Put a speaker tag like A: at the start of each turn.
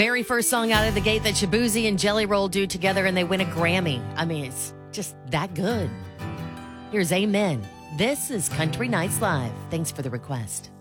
A: Very first song out of the gate that Shaboozey and Jelly Roll do together, and they win a Grammy. I mean, it's just that good. Here's Amen. This is Country Nights Live. Thanks for the request.